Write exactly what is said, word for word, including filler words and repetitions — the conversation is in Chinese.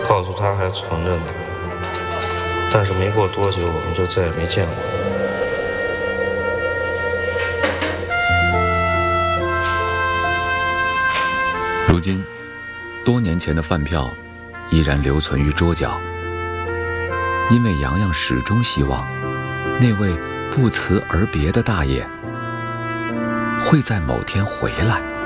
告诉他还存着呢。但是没过多久，我们就再也没见过。 如今，多年前的饭票依然留存于桌角，因为洋洋始终希望那位不辞而别的大爷会在某天回来。